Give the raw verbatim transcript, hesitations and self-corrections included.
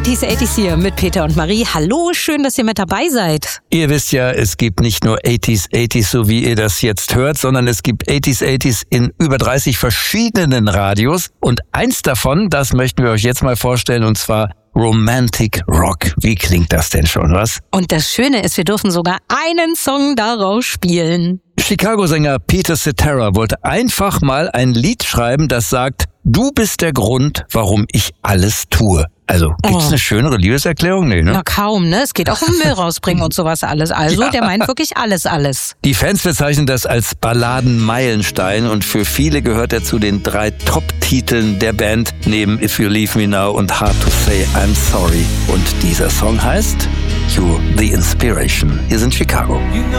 achtziger achtziger hier mit Peter und Marie. Hallo, schön, dass ihr mit dabei seid. Ihr wisst ja, es gibt nicht nur achtziger achtziger, so wie ihr das jetzt hört, sondern es gibt achtziger achtziger in über dreißig verschiedenen Radios. Und eins davon, das möchten wir euch jetzt mal vorstellen, und zwar Romantic Rock. Wie klingt das denn schon, was? Und das Schöne ist, wir dürfen sogar einen Song daraus spielen. Chicago-Sänger Peter Cetera wollte einfach mal ein Lied schreiben, das sagt, du bist der Grund, warum ich alles tue. Also, gibt's Oh. eine schönere Liebeserklärung? Nee, ne? Na kaum, ne? Es geht auch um Müll rausbringen und sowas alles. Also, Ja. der meint wirklich alles, alles. Die Fans bezeichnen das als Balladen-Meilenstein und für viele gehört er zu den drei Top-Titeln der Band neben If You Leave Me Now und Hard to Say I'm Sorry. Und dieser Song heißt You're the Inspiration. Hier sind Chicago.